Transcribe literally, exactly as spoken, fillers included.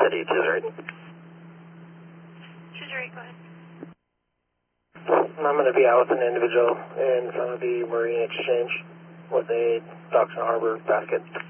D two zero eight. two zero eight, go ahead. I'm going to be out with an individual in front of the Marine Exchange with a Docks and Harbor basket.